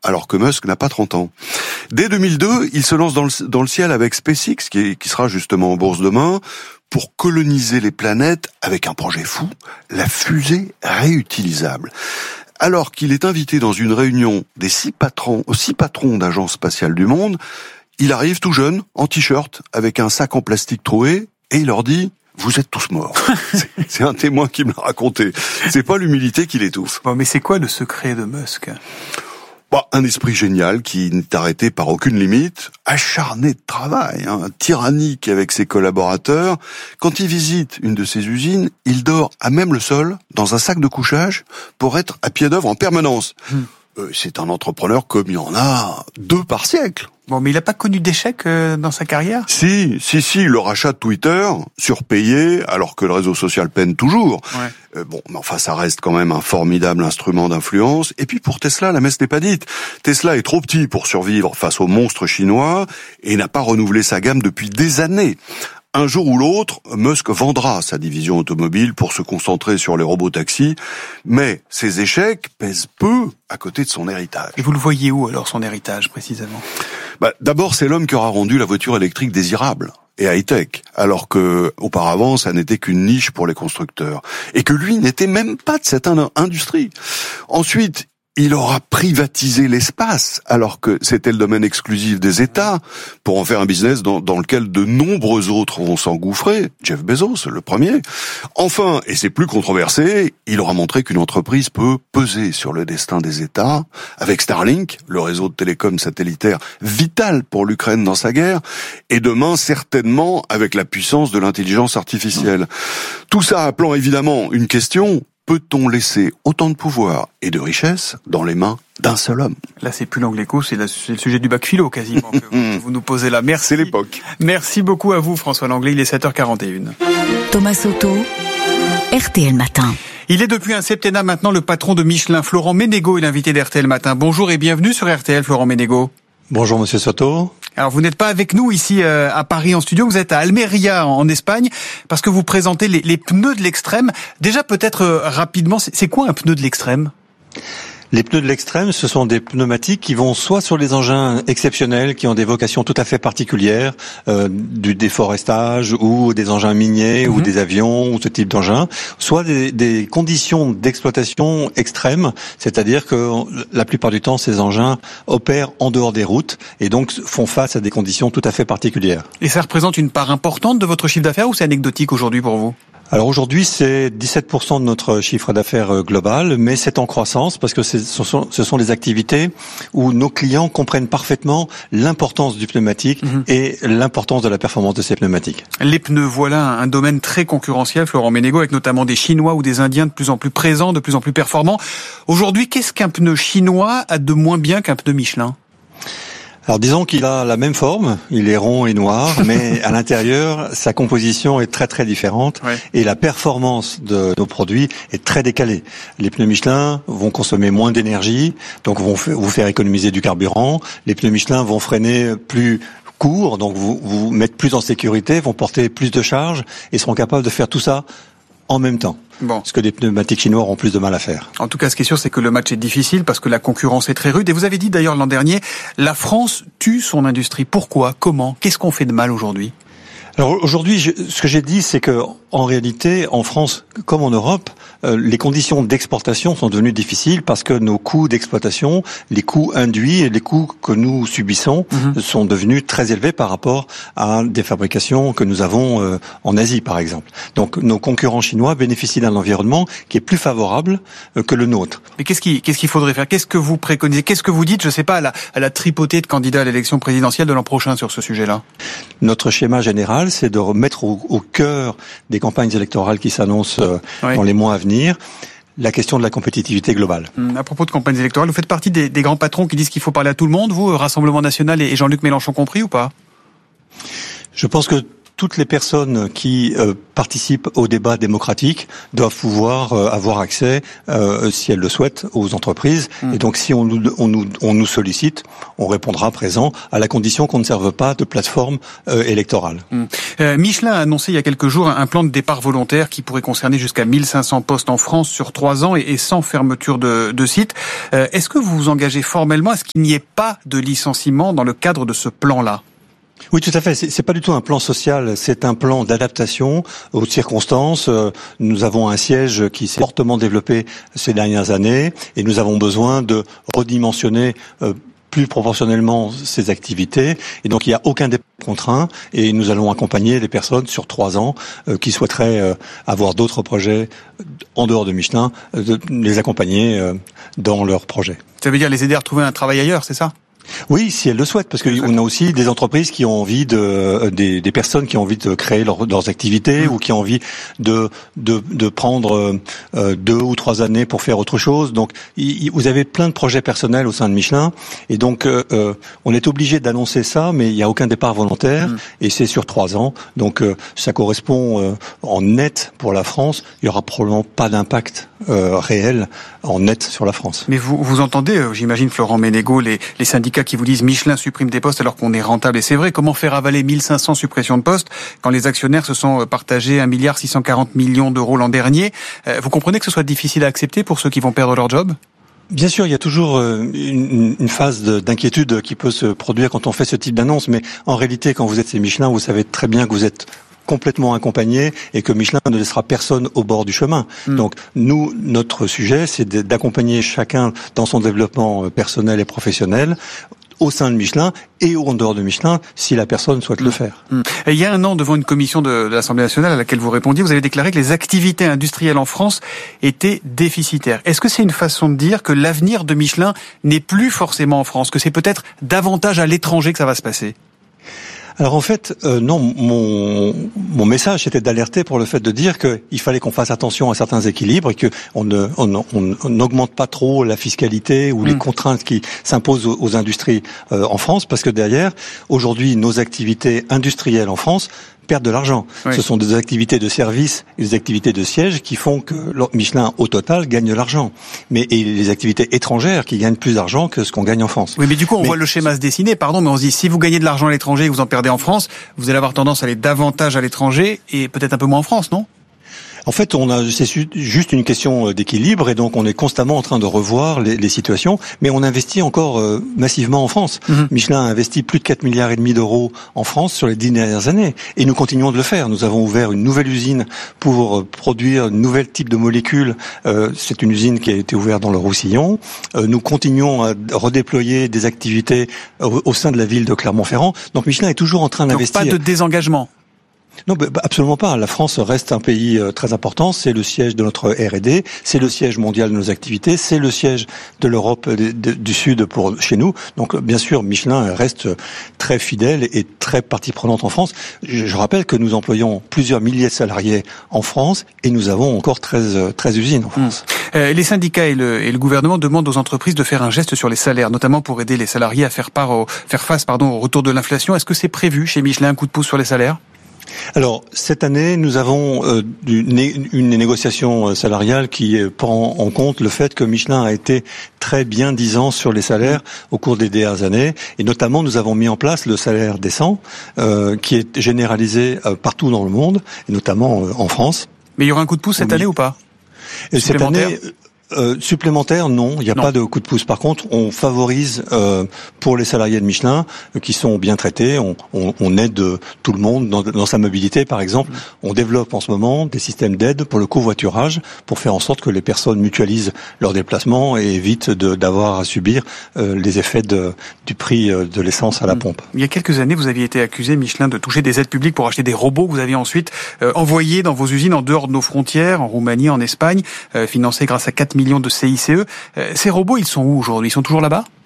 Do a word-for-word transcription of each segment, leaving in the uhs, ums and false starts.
alors que Musk n'a pas trente ans. Dès deux mille deux, il se lance dans le, dans le ciel avec SpaceX, qui, est, qui sera justement en bourse demain, pour coloniser les planètes avec un projet fou, la fusée réutilisable. Alors qu'il est invité dans une réunion des six patrons, six patrons d'agences spatiales du monde, il arrive tout jeune, en t-shirt, avec un sac en plastique troué, et il leur dit... Vous êtes tous morts. C'est, c'est un témoin qui me l'a raconté. C'est pas l'humilité qui l'étouffe. Bon, mais c'est quoi le secret de Musk ? Bah, un esprit génial qui n'est arrêté par aucune limite, acharné de travail, hein, tyrannique avec ses collaborateurs. Quand il visite une de ses usines, il dort à même le sol, dans un sac de couchage, pour être à pied d'œuvre en permanence. Hmm. Euh, c'est un entrepreneur comme il y en a deux par siècle. Bon, mais il n'a pas connu d'échec euh, dans sa carrière ? Si, si, si, le rachat de Twitter, surpayé, alors que le réseau social peine toujours. Ouais. Euh, bon, mais enfin, ça reste quand même un formidable instrument d'influence. Et puis pour Tesla, la messe n'est pas dite. Tesla est trop petit pour survivre face aux monstres chinois et n'a pas renouvelé sa gamme depuis des années. Un jour ou l'autre, Musk vendra sa division automobile pour se concentrer sur les robotaxis, mais ses échecs pèsent peu à côté de son héritage. Et vous le voyez où alors, son héritage, précisément ? Bah, d'abord, c'est l'homme qui aura rendu la voiture électrique désirable et high-tech, alors que auparavant, ça n'était qu'une niche pour les constructeurs, et que lui n'était même pas de cette industrie. Ensuite, il aura privatisé l'espace, alors que c'était le domaine exclusif des États, pour en faire un business dans, dans lequel de nombreux autres vont s'engouffrer. Jeff Bezos, le premier. Enfin, et c'est plus controversé, il aura montré qu'une entreprise peut peser sur le destin des États, avec Starlink, le réseau de télécom satellitaire vital pour l'Ukraine dans sa guerre, et demain, certainement, avec la puissance de l'intelligence artificielle. Tout ça appelant évidemment une question: peut-on laisser autant de pouvoir et de richesse dans les mains d'un seul homme ? Là, c'est plus l'angle éco, c'est, la, c'est le sujet du bac philo quasiment que vous, vous nous posez là. Merci. C'est l'époque. Merci beaucoup à vous, François Langlais. Il est sept heures quarante et une. Thomas Soto, R T L Matin. Il est depuis un septennat maintenant le patron de Michelin. Florent Ménégo est l'invité d'R T L Matin. Bonjour et bienvenue sur R T L, Florent Ménégo. Bonjour Monsieur Soto. Alors vous n'êtes pas avec nous ici euh, à Paris en studio, vous êtes à Almeria en Espagne parce que vous présentez les, les pneus de l'extrême. Déjà peut-être euh, rapidement, c'est, c'est quoi un pneu de l'extrême ? Les pneus de l'extrême, ce sont des pneumatiques qui vont soit sur les engins exceptionnels qui ont des vocations tout à fait particulières, euh, du déforestage ou des engins miniers mmh. ou des avions ou ce type d'engins, soit des, des conditions d'exploitation extrêmes, c'est-à-dire que la plupart du temps ces engins opèrent en dehors des routes et donc font face à des conditions tout à fait particulières. Et ça représente une part importante de votre chiffre d'affaires ou c'est anecdotique aujourd'hui pour vous ? Alors aujourd'hui, c'est dix-sept pour cent de notre chiffre d'affaires global, mais c'est en croissance parce que c'est, ce sont, ce sont des activités où nos clients comprennent parfaitement l'importance du pneumatique mmh. et l'importance de la performance de ces pneumatiques. Les pneus, voilà un domaine très concurrentiel, Florent Ménégo, avec notamment des Chinois ou des Indiens de plus en plus présents, de plus en plus performants. Aujourd'hui, qu'est-ce qu'un pneu chinois a de moins bien qu'un pneu Michelin ? Alors disons qu'il a la même forme, il est rond et noir, mais à l'intérieur, sa composition est très très différente ouais. et la performance de nos produits est très décalée. Les pneus Michelin vont consommer moins d'énergie, donc vont vous faire économiser du carburant. Les pneus Michelin vont freiner plus court, donc vous vous mettre plus en sécurité, vont porter plus de charge et seront capables de faire tout ça en même temps. Bon. Ce que les pneumatiques chinois auront plus de mal à faire. En tout cas, ce qui est sûr, c'est que le match est difficile parce que la concurrence est très rude. Et vous avez dit d'ailleurs l'an dernier, la France tue son industrie. Pourquoi ? Comment ? Qu'est-ce qu'on fait de mal aujourd'hui ? Alors aujourd'hui, je, ce que j'ai dit, c'est que en réalité, en France comme en Europe, euh, les conditions d'exportation sont devenues difficiles parce que nos coûts d'exploitation, les coûts induits et les coûts que nous subissons mmh. sont devenus très élevés par rapport à des fabrications que nous avons euh, en Asie, par exemple. Donc nos concurrents chinois bénéficient d'un environnement qui est plus favorable euh, que le nôtre. Mais qu'est-ce qu'il, qu'est-ce qu'il faudrait faire ? Qu'est-ce que vous préconisez ? Qu'est-ce que vous dites, je sais pas, à la, à la tripotée de candidats à l'élection présidentielle de l'an prochain sur ce sujet-là ? Notre schéma général, c'est de remettre au, au cœur des campagnes électorales qui s'annoncent euh, oui. dans les mois à venir la question de la compétitivité globale. À propos de campagnes électorales, vous faites partie des, des grands patrons qui disent qu'il faut parler à tout le monde, vous, Rassemblement National et Jean-Luc Mélenchon compris ou pas ? Je pense que toutes les personnes qui euh, participent au débat démocratique doivent pouvoir euh, avoir accès, euh, si elles le souhaitent, aux entreprises. Mmh. Et donc, si on nous, on, nous, on nous sollicite, on répondra présent, à la condition qu'on ne serve pas de plateforme euh, électorale. Mmh. Euh, Michelin a annoncé il y a quelques jours un plan de départ volontaire qui pourrait concerner jusqu'à mille cinq cents postes en France sur trois ans et, et sans fermeture de, de site. Euh, est-ce que vous vous engagez formellement à ce qu'il n'y ait pas de licenciement dans le cadre de ce plan-là ? Oui, tout à fait. C'est, c'est pas du tout un plan social, c'est un plan d'adaptation aux circonstances. Nous avons un siège qui s'est fortement développé ces dernières années et nous avons besoin de redimensionner euh, plus proportionnellement ces activités. Et donc, il n'y a aucun départ contraint et nous allons accompagner les personnes sur trois ans euh, qui souhaiteraient euh, avoir d'autres projets en dehors de Michelin, euh, de les accompagner euh, dans leurs projets. Ça veut dire les aider à retrouver un travail ailleurs, c'est ça ? Oui, si elles le souhaitent, parce qu'on a aussi des entreprises qui ont envie de, des, des personnes qui ont envie de créer leur, leurs activités mmh. ou qui ont envie de de, de prendre euh, deux ou trois années pour faire autre chose. Donc, y, vous avez plein de projets personnels au sein de Michelin, et donc euh, on est obligé d'annoncer ça, mais il n'y a aucun départ volontaire, mmh. et c'est sur trois ans. Donc, euh, ça correspond euh, en net pour la France. Il y aura probablement pas d'impact euh, réel en net sur la France. Mais vous vous entendez, euh, j'imagine, Florent Ménégo, les, les syndicats qui vous disent Michelin supprime des postes alors qu'on est rentable, et c'est vrai. Comment faire avaler mille cinq cents suppressions de postes quand les actionnaires se sont partagés un milliard six cent quarante millions d'euros l'an dernier? Vous comprenez que ce soit difficile à accepter pour ceux qui vont perdre leur job? Bien sûr, il y a toujours une, une phase d'inquiétude qui peut se produire quand on fait ce type d'annonce, mais en réalité, quand vous êtes chez Michelin, vous savez très bien que vous êtes complètement accompagné et que Michelin ne laissera personne au bord du chemin. Mmh. Donc nous, notre sujet, c'est d'accompagner chacun dans son développement personnel et professionnel au sein de Michelin et en dehors de Michelin, si la personne souhaite mmh. le faire. Mmh. Et il y a un an, devant une commission de, de l'Assemblée nationale à laquelle vous répondiez, vous avez déclaré que les activités industrielles en France étaient déficitaires. Est-ce que c'est une façon de dire que l'avenir de Michelin n'est plus forcément en France, que c'est peut-être davantage à l'étranger que ça va se passer ? Alors en fait, euh, non, mon mon message c'était d'alerter pour le fait de dire qu'il fallait qu'on fasse attention à certains équilibres et que on ne on, on n'augmente pas trop la fiscalité ou mmh. les contraintes qui s'imposent aux, aux industries euh, en France, parce que derrière, aujourd'hui, nos activités industrielles en France perdent de l'argent. Oui. Ce sont des activités de service et des activités de siège qui font que Michelin, au total, gagne de l'argent. Mais et les activités étrangères qui gagnent plus d'argent que ce qu'on gagne en France. Oui, mais du coup, on mais, voit le schéma se dessiner, pardon, mais on se dit, si vous gagnez de l'argent à l'étranger et que vous en perdez en France, vous allez avoir tendance à aller davantage à l'étranger et peut-être un peu moins en France, non ? En fait, on a, c'est juste une question d'équilibre et donc on est constamment en train de revoir les, les situations, mais on investit encore euh, massivement en France. Mm-hmm. Michelin a investi plus de quatre milliards et demi d'euros en France sur les dix dernières années et nous continuons de le faire. Nous avons ouvert une nouvelle usine pour produire un nouvel type de molécules. Euh, c'est une usine qui a été ouverte dans le Roussillon. Euh, nous continuons à redéployer des activités au, au sein de la ville de Clermont-Ferrand. Donc Michelin est toujours en train d'investir. Donc pas de désengagement. Non, bah, absolument pas. La France reste un pays euh, très important. C'est le siège de notre R et D, c'est le siège mondial de nos activités, c'est le siège de l'Europe de, de, du Sud pour chez nous. Donc, bien sûr, Michelin reste très fidèle et très partie prenante en France. Je, je rappelle que nous employons plusieurs milliers de salariés en France et nous avons encore treize, treize usines en France. Mmh. Euh, les syndicats et le, et le gouvernement demandent aux entreprises de faire un geste sur les salaires, notamment pour aider les salariés à faire, part au, faire face pardon, au retour de l'inflation. Est-ce que c'est prévu chez Michelin, un coup de pouce sur les salaires ? Alors, cette année, nous avons euh, une, une négociation salariale qui prend en compte le fait que Michelin a été très bien disant sur les salaires au cours des dernières années. Et notamment, nous avons mis en place le salaire décent, euh, qui est généralisé euh, partout dans le monde, et notamment euh, en France. Mais il y aura un coup de pouce cette année ou pas ? Cette année... Euh, supplémentaire, non, il n'y a non. pas de coup de pouce. Par contre, on favorise euh, pour les salariés de Michelin euh, qui sont bien traités. On, on, on aide euh, tout le monde dans, dans sa mobilité, par exemple. Mmh. On développe en ce moment des systèmes d'aide pour le covoiturage, pour faire en sorte que les personnes mutualisent leurs déplacements et évitent de, d'avoir à subir euh, les effets de, du prix de l'essence à la mmh. pompe. Il y a quelques années, vous aviez été accusé, Michelin, de toucher des aides publiques pour acheter des robots que vous aviez ensuite euh, envoyés dans vos usines en dehors de nos frontières, en Roumanie, en Espagne, euh, financés grâce à quatre millions de C I C E. Euh, ces robots, ils sont où aujourd'hui ? Ils sont toujours là-bas ?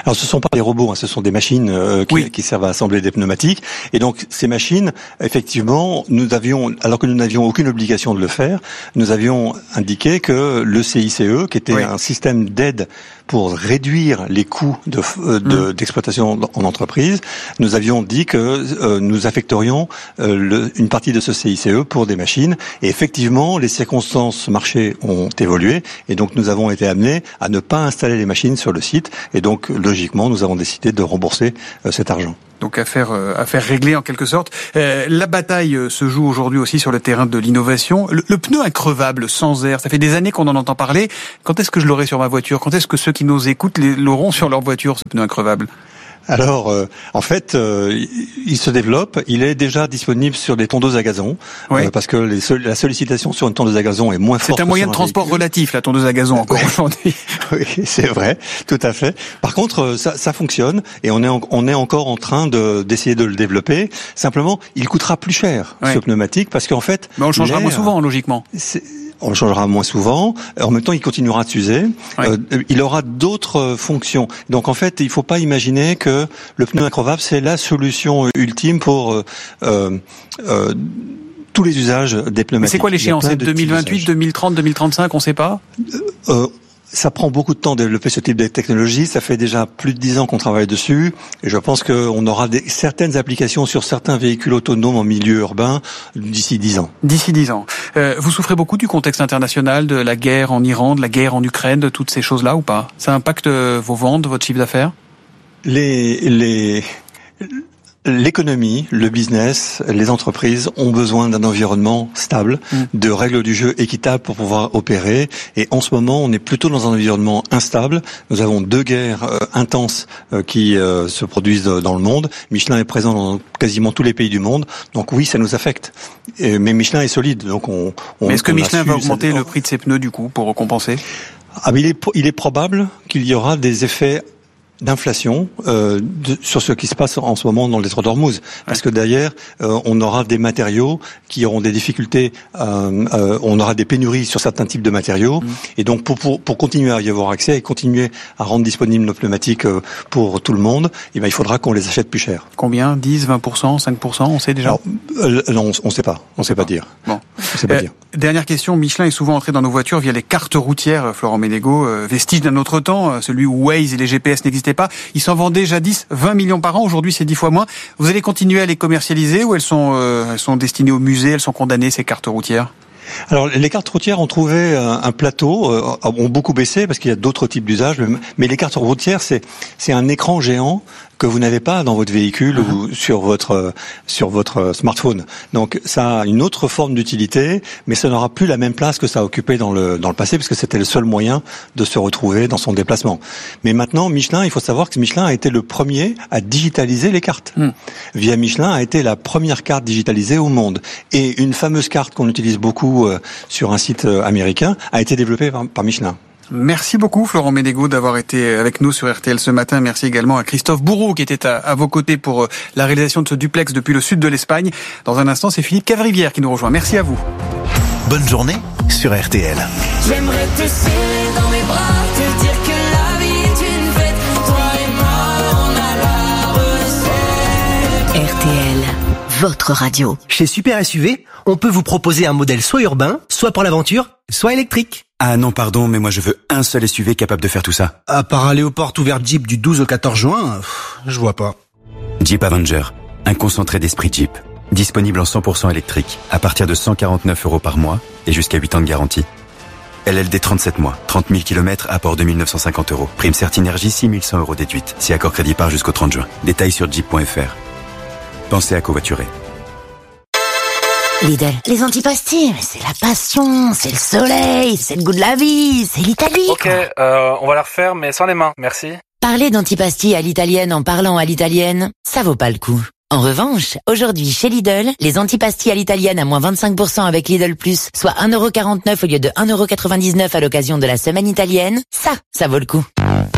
Alors ce sont pas des robots, hein, ce sont des machines euh, qui, oui. qui servent à assembler des pneumatiques. Et donc ces machines, effectivement, nous avions, alors que nous n'avions aucune obligation de le faire, nous avions indiqué que le C I C E, qui était oui. un système d'aide pour réduire les coûts de, euh, de, mmh. d'exploitation en entreprise, nous avions dit que euh, nous affecterions euh, le, une partie de ce C I C E pour des machines. Et effectivement, les circonstances marché ont évolué, et donc nous avons été amenés à ne pas installer les machines sur le site. Et donc, logiquement, nous avons décidé de rembourser euh, cet argent. Donc affaire euh, affaire réglée en quelque sorte. Euh, la bataille euh, se joue aujourd'hui aussi sur le terrain de l'innovation. Le, le pneu increvable sans air, ça fait des années qu'on en entend parler. Quand est-ce que je l'aurai sur ma voiture ? Quand est-ce que ceux qui nous écoutent l'auront sur leur voiture, ce pneu increvable ? Alors, euh, en fait, euh, il se développe. Il est déjà disponible sur des tondeuses à gazon, oui. euh, parce que les sol- la sollicitation sur une tondeuse à gazon est moins forte. C'est un moyen de transport véhicule. relatif, la tondeuse à gazon, encore oui. aujourd'hui. Oui, c'est vrai, tout à fait. Par contre, ça, ça fonctionne, et on est en, on est encore en train de d'essayer de le développer. Simplement, il coûtera plus cher oui. ce pneumatique, parce qu'en fait, mais on le changera moins souvent, logiquement. C'est, on le changera moins souvent. En même temps, il continuera de s'user. Oui. Euh, il aura d'autres fonctions. Donc, en fait, il ne faut pas imaginer que le pneu increvable, c'est la solution ultime pour euh, euh, tous les usages des pneumatiques. Mais c'est quoi l'échéance ? C'est deux mille vingt-huit, deux mille trente, deux mille trente-cinq, on ne sait pas ? euh, Ça prend beaucoup de temps de développer ce type de technologie. Ça fait déjà plus de dix ans qu'on travaille dessus. Et je pense qu'on aura des, certaines applications sur certains véhicules autonomes en milieu urbain d'ici dix ans. D'ici dix ans. Euh, vous souffrez beaucoup du contexte international, de la guerre en Iran, de la guerre en Ukraine, de toutes ces choses-là ou pas ? Ça impacte vos ventes, votre chiffre d'affaires ? Les, les, l'économie, le business, les entreprises ont besoin d'un environnement stable, mmh. de règles du jeu équitables pour pouvoir opérer. Et en ce moment, on est plutôt dans un environnement instable. Nous avons deux guerres euh, intenses euh, qui euh, se produisent dans le monde. Michelin est présent dans quasiment tous les pays du monde. Donc oui, ça nous affecte. Et, mais Michelin est solide. Donc on. on mais est-ce que on Michelin su, va augmenter ça... le prix de ses pneus du coup pour compenser ? Ah, mais il est, il est probable qu'il y aura des effets d'inflation euh, de, sur ce qui se passe en ce moment dans le détroit d'Ormuz, parce que derrière euh, on aura des matériaux qui auront des difficultés, euh, euh, on aura des pénuries sur certains types de matériaux, mmh. et donc pour, pour pour continuer à y avoir accès et continuer à rendre disponibles nos pneumatiques euh, pour tout le monde, eh ben il faudra qu'on les achète plus cher. Combien ? dix, vingt pour cent, cinq pour cent, on sait déjà ? Alors, euh, Non, on ne sait pas, on ne sait pas dire. Bon, on sait pas euh, dire. Dernière question, Michelin est souvent entré dans nos voitures via les cartes routières, Florent Ménégo, euh, vestige d'un autre temps, celui où Waze et les G P S n'existaient pas. Ils s'en vendaient jadis vingt millions par an, aujourd'hui c'est dix fois moins. Vous allez continuer à les commercialiser ou elles sont, euh, elles sont destinées au musée, elles sont condamnées ces cartes routières ? Alors les cartes routières ont trouvé un, un plateau, euh, ont beaucoup baissé parce qu'il y a d'autres types d'usages, mais, mais les cartes routières c'est c'est un écran géant que vous n'avez pas dans votre véhicule uh-huh. ou sur votre sur votre smartphone. Donc ça a une autre forme d'utilité, mais ça n'aura plus la même place que ça a occupé dans le dans le passé, parce que c'était le seul moyen de se retrouver dans son déplacement. Mais maintenant, Michelin, il faut savoir que Michelin a été le premier à digitaliser les cartes. Mm. Via Michelin a été la première carte digitalisée au monde, et une fameuse carte qu'on utilise beaucoup euh, sur un site euh, américain a été développée par, par Michelin. Merci beaucoup Florent Ménégo d'avoir été avec nous sur R T L ce matin. Merci également à Christophe Bourreau qui était à, à vos côtés pour la réalisation de ce duplex depuis le sud de l'Espagne. Dans un instant, c'est Philippe Cavrivière qui nous rejoint. Merci à vous. Bonne journée sur R T L. J'aimerais te serrer dans mes bras, te dire que la vie est une fête. Toi et moi, on a la recette. R T L, votre radio. Chez Super S U V, on peut vous proposer un modèle soit urbain, soit pour l'aventure, soit électrique. Ah non, pardon, mais moi je veux un seul S U V capable de faire tout ça. À part aller aux portes ouvertes Jeep du douze au quatorze juin, pff, je vois pas. Jeep Avenger, un concentré d'esprit Jeep. Disponible en cent pour cent électrique, à partir de cent quarante-neuf euros par mois et jusqu'à huit ans de garantie. L L D trente-sept mois, trente mille kilomètres, apport deux mille neuf cent cinquante euros. Prime Certinergie six mille cent euros déduite, si accord crédit par jusqu'au trente juin. Détails sur jeep point f r. Pensez à covoiturer. Lidl, les antipastilles, c'est la passion, c'est le soleil, c'est le goût de la vie, c'est l'Italie. Ok, euh, on va la refaire, mais sans les mains, merci. Parler d'antipastilles à l'italienne en parlant à l'italienne, ça vaut pas le coup. En revanche, aujourd'hui chez Lidl, les antipastilles à l'italienne à moins vingt-cinq pour cent avec Lidl Plus, soit un euro quarante-neuf au lieu de un euro quatre-vingt-dix-neuf à l'occasion de la semaine italienne, ça, ça vaut le coup.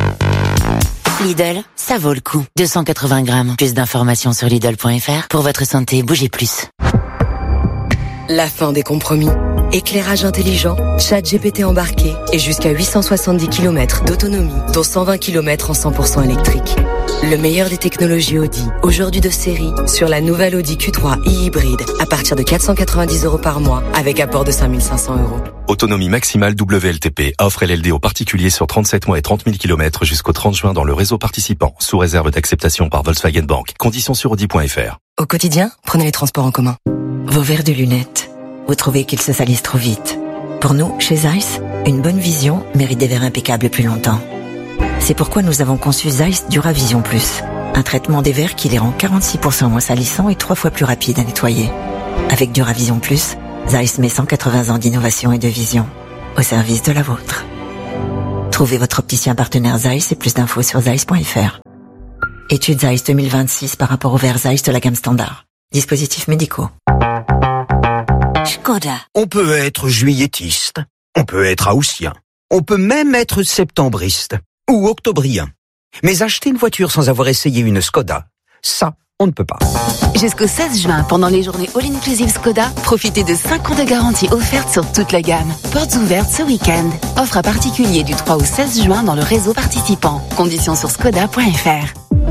Lidl, ça vaut le coup. deux cent quatre-vingts grammes. Plus d'informations sur Lidl point f r. Pour votre santé, bougez plus. La fin des compromis. Éclairage intelligent, chat G P T embarqué et jusqu'à huit cent soixante-dix kilomètres d'autonomie, dont cent vingt kilomètres en cent pour cent électrique. Le meilleur des technologies Audi, aujourd'hui de série, sur la nouvelle Audi Q trois e-hybride, à partir de quatre cent quatre-vingt-dix euros par mois, avec apport de cinq mille cinq cents euros. Autonomie maximale W L T P. Offre L L D aux particuliers sur trente-sept mois et trente mille kilomètres jusqu'au trente juin dans le réseau participant, sous réserve d'acceptation par Volkswagen Bank. Conditions sur audi point f r. Au quotidien, prenez les transports en commun. Vos verres de lunettes, vous trouvez qu'ils se salissent trop vite. Pour nous, chez Zeiss, une bonne vision mérite des verres impeccables plus longtemps. C'est pourquoi nous avons conçu Zeiss Duravision Plus, un traitement des verres qui les rend quarante-six pour cent moins salissants et trois fois plus rapides à nettoyer. Avec Duravision Plus, Zeiss met cent quatre-vingts ans d'innovation et de vision au service de la vôtre. Trouvez votre opticien partenaire Zeiss et plus d'infos sur zeiss point f r. Étude Zeiss deux mille vingt-six par rapport au verre Zeiss de la gamme standard. Dispositifs médicaux. Skoda. On peut être juillettiste, on peut être haussien, on peut même être septembriste ou octobrien. Mais acheter une voiture sans avoir essayé une Skoda, ça, on ne peut pas. Jusqu'au seize juin, pendant les journées All Inclusive Skoda, profitez de cinq ans de garantie offerte sur toute la gamme. Portes ouvertes ce week-end. Offre à particulier du trois au seize juin dans le réseau participant. Conditions sur skoda point f r.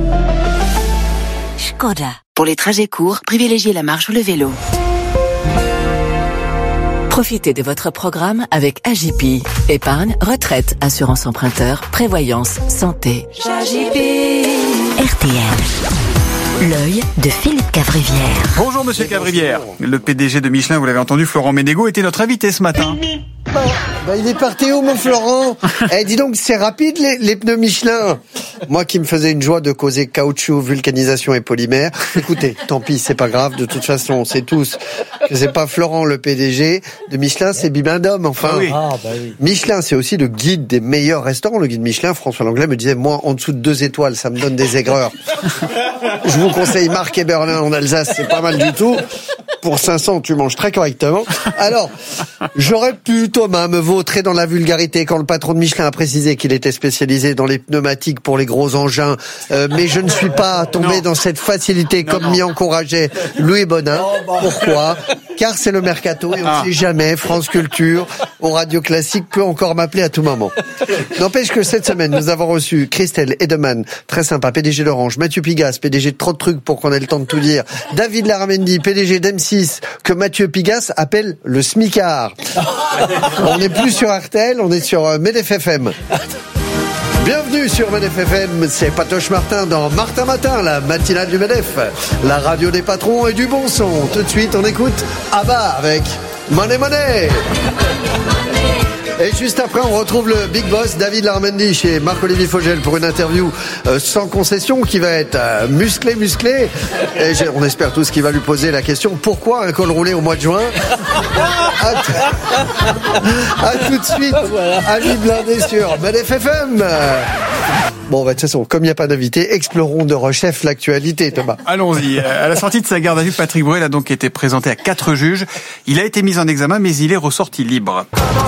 Skoda. Pour les trajets courts, privilégiez la marche ou le vélo. Profitez de votre programme avec A J P. Épargne, retraite, assurance emprunteur, prévoyance, santé. R T L. L'œil de Philippe Cavrivière. Bonjour Monsieur Cavrivière. Le P D G de Michelin, vous l'avez entendu, Florent Ménégo, était notre invité ce matin. Bah, il est parti où, mon Florent? Eh, dis donc, c'est rapide, les, les pneus Michelin. Moi qui me faisais une joie de causer caoutchouc, vulcanisation et polymère. Écoutez, tant pis, c'est pas grave. De toute façon, on sait tous que c'est pas Florent, le P D G de Michelin, c'est Bibendum, enfin. Ah oui. Ah, bah oui. Michelin, c'est aussi le guide des meilleurs restaurants. Le guide Michelin, François Langlais me disait, moi, en dessous de deux étoiles, ça me donne des aigreurs. Je vous conseille Marc et Berlin en Alsace, c'est pas mal du tout. Pour cinq cents, tu manges très correctement. Alors, j'aurais pu, Thomas, me vautrer dans la vulgarité quand le patron de Michelin a précisé qu'il était spécialisé dans les pneumatiques pour les gros engins. Euh, mais je ne suis pas tombé non. dans cette facilité non, comme non. m'y encourageait Louis Bonin. Pourquoi ? Car c'est le mercato et on ne ah. sait jamais. France Culture, au Radio Classique, peut encore m'appeler à tout moment. N'empêche que cette semaine, nous avons reçu Christelle Edeman, très sympa, P D G d'Orange, Mathieu Pigasse, P D G de Trop de Trucs pour qu'on ait le temps de tout dire, David Laramendi, P D G d'M six, que Mathieu Pigasse appelle le smicard. On n'est plus sur R T L, on est sur Medef F M. Bienvenue sur Medef F M, c'est Patoche Martin dans Martin Matin, la matinale du Medef, la radio des patrons et du bon son. Tout de suite, on écoute Abba avec Money Money. Et juste après, on retrouve le Big Boss David Laramendi chez Marc-Olivier Fogel pour une interview euh, sans concession qui va être euh, musclé, musclé. Et on espère tous qu'il va lui poser la question, pourquoi un col roulé au mois de juin? À, t- à tout de suite, amis blindés sur Medef F M. Bon, bah, de toute façon, comme il n'y a pas d'invité, explorons de rechef l'actualité, Thomas. Allons-y. À la sortie de sa garde à vue, Patrick Bruel a donc été présenté à quatre juges. Il a été mis en examen, mais il est ressorti libre.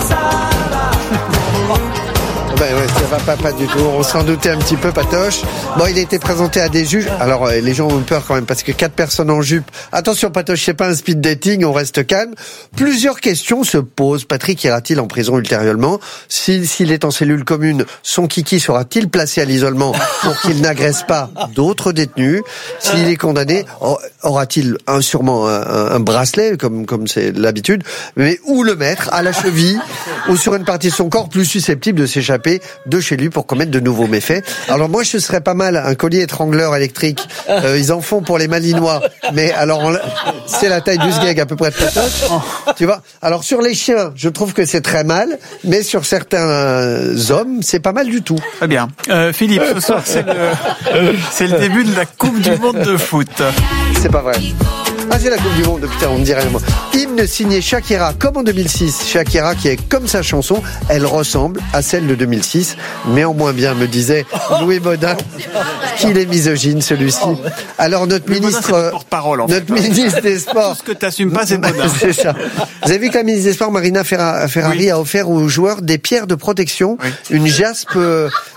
Ben ouais, ça va pas, pas du tout. On s'en doutait un petit peu, Patoche. Bon, il a été présenté à des juges. Alors, euh, les gens ont peur quand même parce que quatre personnes en jupe. Attention, Patoche, c'est pas un speed dating, on reste calme. Plusieurs questions se posent. Patrick ira-t-il en prison ultérieurement? S'il, s'il est en cellule commune, son kiki sera-t-il placé à l'isolement pour qu'il n'agresse pas d'autres détenus? S'il est condamné, aura-t-il un, sûrement un, un bracelet, comme, comme c'est l'habitude? Mais où le mettre? À la cheville ou sur une partie de son corps plus susceptible de s'échapper de chez lui pour commettre de nouveaux méfaits. Alors moi, je serais pas mal un collier étrangleur électrique. Euh, ils en font pour les Malinois, mais alors on, c'est la taille du sgeg à peu près de Patoche. Tu vois. Alors sur les chiens, je trouve que c'est très mal, mais sur certains hommes, c'est pas mal du tout. Très bien. Euh, Philippe, ce soir, c'est le, c'est le début de la Coupe du Monde de foot. C'est pas vrai. Ah, c'est la Coupe du Monde, putain, on me dirait moi. Hymne signé Shakira, comme en deux mille six. Shakira qui est comme sa chanson, elle ressemble à celle de deux mille six, mais en moins bien, me disait Louis Baudin, qu'il est misogyne celui-ci. Alors notre Louis ministre, Baudin, porte-parole, en notre fait. ministre des Sports. Tout ce que t'assumes pas, c'est Baudin. C'est ça. Vous avez vu que la ministre des Sports, Marina Ferrari, oui. a offert aux joueurs des pierres de protection, oui. une jaspe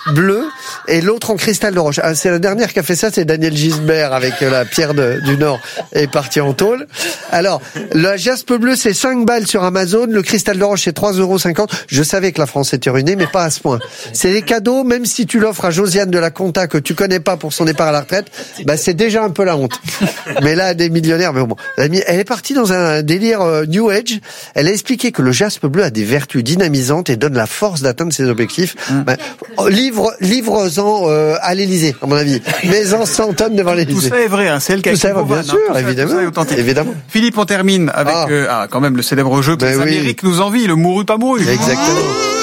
bleu et l'autre en cristal de roche. Ah, c'est la dernière qui a fait ça, c'est Daniel Gisbert avec la pierre de, du Nord est parti en tôle. Alors, la jaspe bleue, c'est cinq balles sur Amazon, le cristal de roche, c'est trois euros cinquante. Je savais que la France était ruinée, mais pas à ce point. C'est des cadeaux, même si tu l'offres à Josiane de la Conta que tu connais pas pour son départ à la retraite, bah c'est déjà un peu la honte. Mais là, des millionnaires, mais bon. Elle est partie dans un délire euh, New Age. Elle a expliqué que le jaspe bleu a des vertus dynamisantes et donne la force d'atteindre ses objectifs. Mmh. Bah, livre, livre-en euh, à l'Élysée, à mon avis. Mais en cent tonnes devant l'Élysée. Tout ça est vrai, hein, c'est elle qui a Tout ça, bien sûr, hein, évidemment. Ça, évidemment. Philippe, on termine avec ah. Euh, ah, quand même le célèbre jeu que ben les oui. Amériques nous envient, le mouru pas mouru. Exactement.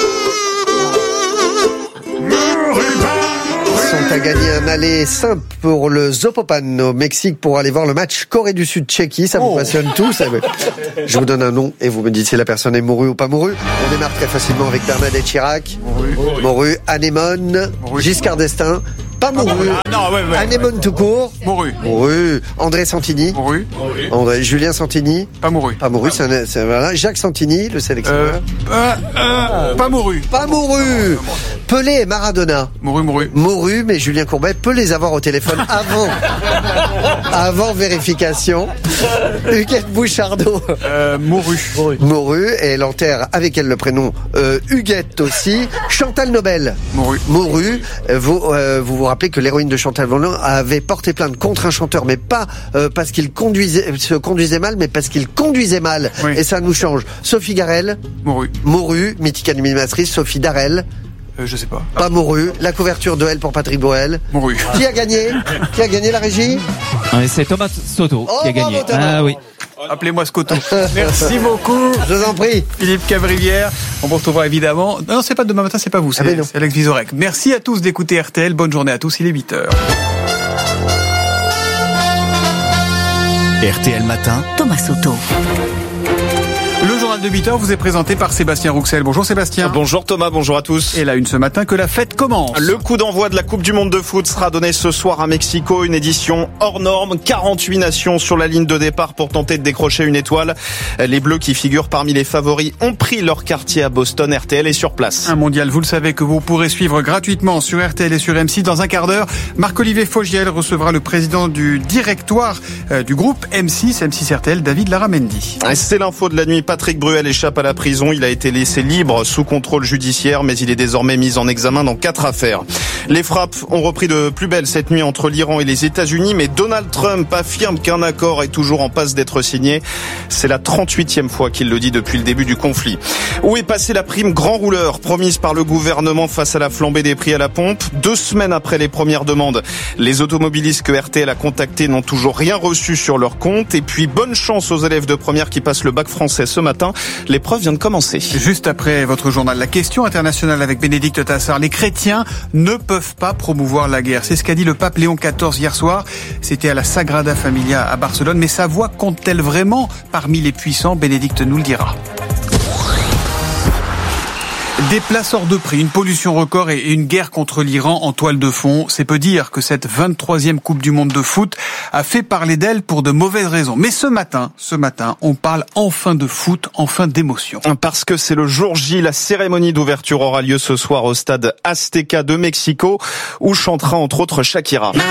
Sont à gagner un aller simple pour le Zapopan au Mexique pour aller voir le match Corée du Sud-Tchéquie. Ça vous oh. passionne tous. Ça... Je vous donne un nom et vous me dites si la personne est mourue ou pas mourue. On démarre très facilement avec Bernadette Chirac. Mourue. Mourue. Anémone. Mourue. Giscard d'Estaing. Pas mouru. Ah, non, ouais, ouais, Anémone ouais. tout court. Mouru. Mouru. André Santini. Mouru. André, Julien Santini. Pas mouru. Pas mouru, c'est un, c'est, voilà. Jacques Santini, le sélectionneur. Euh, euh, euh, pas mouru. Pas mouru. Pelé et Maradona. Mouru, mouru. Mouru, mais Julien Courbet peut les avoir au téléphone avant. avant vérification. Huguette Bouchardot. Euh, mouru. Mouru. Et elle enterre avec elle le prénom euh, Huguette aussi. Chantal Nobel. Mouru. Mouru. Vous, euh, vous vous rappelez que l'héroïne de Chantal Nobel avait porté plainte contre un chanteur, mais pas euh, parce qu'il conduisait, se conduisait mal, mais parce qu'il conduisait mal. Oui. Et ça nous change. Sophie Garel. Mouru. Mouru. Mythique animatrice. Sophie Darel. Euh, je sais pas. Pas mouru. La couverture de Elle pour Patrick Boel. Mouru. Qui a gagné? Qui a gagné la régie? C'est Thomas Soto oh, qui a gagné. Bravo, ah oui. Appelez-moi Scoto. Merci beaucoup. Je vous en prie. Philippe Cavrivière. On vous retrouvera évidemment. Non, c'est pas demain matin, c'est pas vous, c'est, ah c'est Alex Vizorek. Merci à tous d'écouter R T L. Bonne journée à tous. Il est huit heures. R T L Matin. Thomas Soto. Le journal de huit heures vous est présenté par Sébastien Rouxel. Bonjour Sébastien. Bonjour Thomas, bonjour à tous. Et là, une ce matin que la fête commence. Le coup d'envoi de la Coupe du Monde de foot sera donné ce soir à Mexico. Une édition hors norme. quarante-huit nations sur la ligne de départ pour tenter de décrocher une étoile. Les Bleus qui figurent parmi les favoris ont pris leur quartier à Boston. R T L est sur place. Un mondial, vous le savez, que vous pourrez suivre gratuitement sur R T L et sur M six. Dans un quart d'heure, Marc-Olivier Fogiel recevra le président du directoire euh, du groupe M six, M six R T L, David Laramendi. C'est l'info de la nuit. Patrick Bruel échappe à la prison. Il a été laissé libre sous contrôle judiciaire, mais il est désormais mis en examen dans quatre affaires. Les frappes ont repris de plus belle cette nuit entre l'Iran et les États-Unis, mais Donald Trump affirme qu'un accord est toujours en passe d'être signé. C'est la trente-huitième fois qu'il le dit depuis le début du conflit. Où est passée la prime grand rouleur promise par le gouvernement face à la flambée des prix à la pompe? Deux semaines après les premières demandes, les automobilistes que R T L a contactés n'ont toujours rien reçu sur leur compte. Et puis bonne chance aux élèves de première qui passent le bac français ce matin. L'épreuve vient de commencer. Juste après votre journal, la question internationale avec Bénédicte Tassard. Les chrétiens ne peuvent pas promouvoir la guerre. C'est ce qu'a dit le pape Léon quatorze hier soir. C'était à la Sagrada Familia à Barcelone. Mais sa voix compte-t-elle vraiment parmi les puissants? Bénédicte nous le dira. Des places hors de prix, une pollution record et une guerre contre l'Iran en toile de fond. C'est peu dire que cette vingt-troisième Coupe du Monde de foot a fait parler d'elle pour de mauvaises raisons. Mais ce matin, ce matin, on parle enfin de foot, enfin d'émotion. Parce que c'est le jour J, la cérémonie d'ouverture aura lieu ce soir au stade Azteca de Mexico, où chantera entre autres Shakira.